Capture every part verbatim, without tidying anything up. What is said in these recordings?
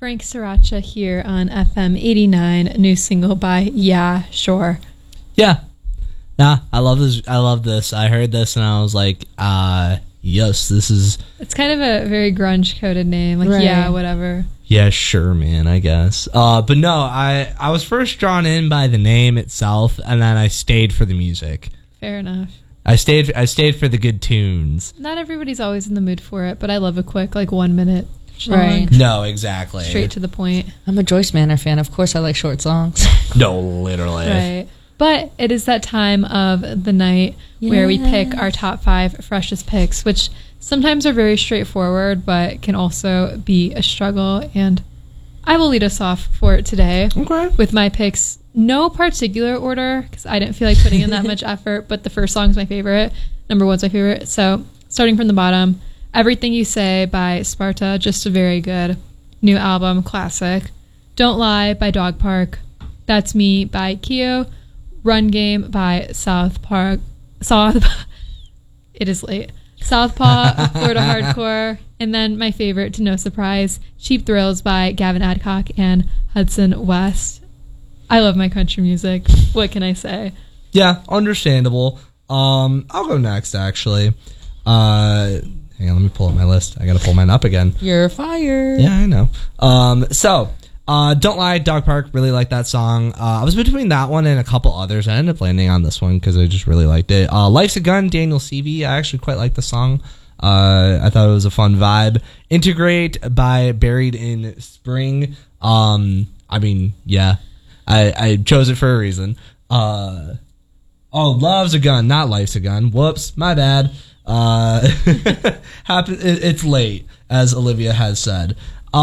Frank Sriracha here on F M eighty-nine, a new single by Yeah, Sure. Yeah. Nah, I love this. I love this. I heard this and I was like, uh, yes, this is... It's kind of a very grunge-coded name, like, right. yeah, whatever. Yeah, sure, man, I guess. Uh, but no, I, I was first drawn in by the name itself, and then I stayed for the music. Fair enough. I stayed I stayed for the good tunes. Not everybody's always in the mood for it, but I love a quick, like, one-minute song. Right. No, exactly. Straight to the point. I'm a Joyce Manor fan. Of course I like short songs. No, literally. Right. But it is that time of the night yes. where we pick our top five freshest picks, which sometimes are very straightforward, but can also be a struggle. And I will lead us off for today okay. with my picks. No particular order, because I didn't feel like putting in that much effort, but the first song's my favorite. Number one's my favorite. So starting from the bottom, Everything You Say by Sparta, just a very good new album, classic. Don't Lie by Dog Park. That's Me by Keo. Run Game by South Park. South. It is late. Southpaw, Florida Hardcore, and then my favorite, to no surprise, Cheap Thrills by Gavin Adcock and Hudson West. I love my country music. What can I say? Yeah, understandable. Um, I'll go next, actually. Uh, hang on, let me pull up my list. I gotta pull mine up again. You're fired. Yeah, I know. Um, so, uh, Don't Lie, Dog Park, really like that song. Uh, I was between that one and a couple others. I ended up landing on this one because I just really liked it. Uh, Life's a Gun, Daniel Seavey. I actually quite like the song. Uh, I thought it was a fun vibe. Integrate by Buried in Spring. Um, I mean, yeah. I, I chose it for a reason. Uh, oh, Love's a Gun, not Life's a Gun. Whoops, my bad. Uh, happen, it, it's late, as Olivia has said.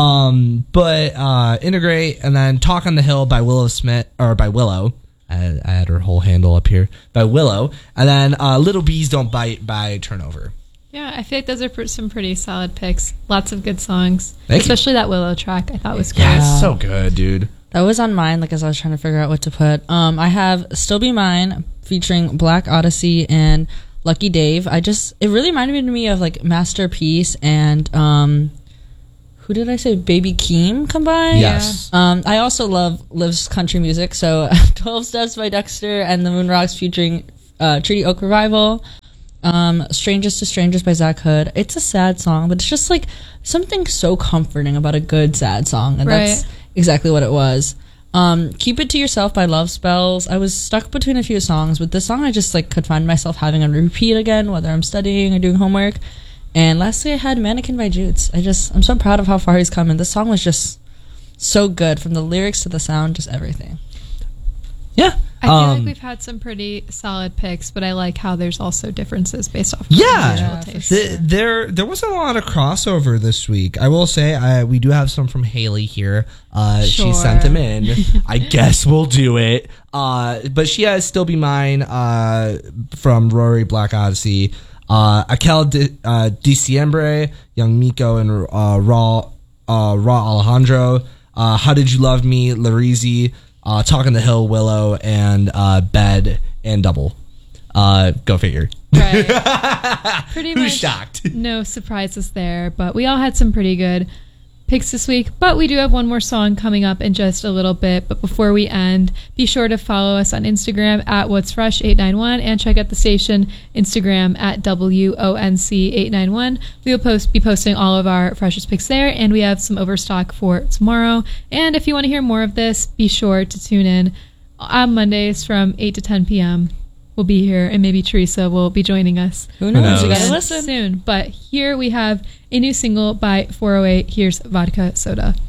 Um, but uh, Integrate, and then Talk on the Hill by Willow Smith, or by Willow. I, I had her whole handle up here. By Willow. And then uh, Little Bees Don't Bite by Turnover. Yeah, I feel like those are pr- some pretty solid picks. Lots of good songs. Thank Especially you. that Willow track I thought was great. Yeah, it's so good, dude. That was on mine, like, as I was trying to figure out what to put. Um, I have Still Be Mine featuring Black Odyssey and Lucky Dave. I just, it really reminded me of, like, Masterpiece and, um, who did I say? Baby Keem combined? Yes. Um, I also love Liv's country music, so twelve Steps by Dexter and the Moon Rocks featuring uh, Treaty Oak Revival. Um, Strangers to Strangers by Zach Hood. It's a sad song, but it's just, like, something so comforting about a good sad song, and right. that's exactly what it was. Um, Keep It to Yourself by Love Spells. I was stuck between a few songs, but this song I just, like, could find myself having on repeat again, whether I'm studying or doing homework. And lastly, I had Mannequin by Jutes. I just, I'm so proud of how far he's come, and this song was just so good, from the lyrics to the sound, just everything. Yeah. I feel um, like we've had some pretty solid picks, but I like how there's also differences based off of Yeah, individual tastes. the, there there wasn't a lot of crossover this week. I will say I, we do have some from Haley here. Uh, Sure. She sent them in. I guess we'll do it. Uh, but she has Still Be Mine uh, from Rory Black Odyssey. Uh, Akel De, uh, Diciembre, Young Miko, and uh, Raw uh, Raw Alejandro. Uh, How Did You Love Me, Larizi. Uh, Talking the Hill, Willow, and uh, Bed and Double. Uh, go figure. Right. Pretty Who's much shocked? No surprises there, but we all had some pretty good picks this week. But we do have one more song coming up in just a little bit. But before we end, be sure to follow us on Instagram at What's Fresh eight nine one and check out the station Instagram at W O N C eight nine one. We will post be posting all of our freshest picks there, and we have some overstock for tomorrow. And if you want to hear more of this, be sure to tune in on Mondays from eight to ten p.m. We'll be here, and maybe Teresa will be joining us. Who knows? knows? You gotta And listen. soon. But here we have a new single by four oh eight. Here's Vodka Soda.